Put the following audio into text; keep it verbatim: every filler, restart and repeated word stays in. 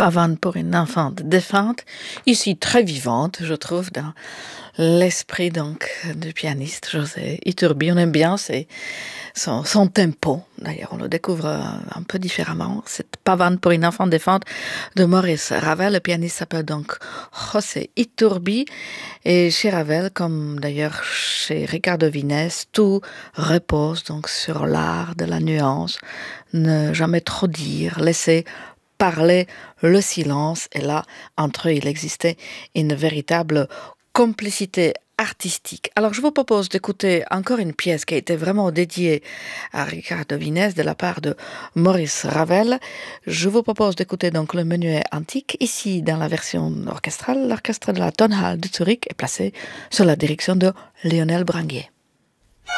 Pavane pour une enfant défunte, ici très vivante, je trouve, dans l'esprit donc du pianiste José Iturbi. On aime bien c'est son, son tempo. D'ailleurs, on le découvre un peu différemment. Cette Pavane pour une enfant défunte de Maurice Ravel. Le pianiste s'appelle donc José Iturbi. Et chez Ravel, comme d'ailleurs chez Ricardo Vines, tout repose donc sur l'art de la nuance. Ne jamais trop dire, laisser parler le silence. Et là, entre eux, il existait une véritable complicité artistique. Alors, je vous propose d'écouter encore une pièce qui a été vraiment dédiée à Ricardo Vines de la part de Maurice Ravel. Je vous propose d'écouter donc le menuet antique. Ici, dans la version orchestrale, l'orchestre de la Tonhalle de Zurich est placé sous la direction de Lionel Branguier.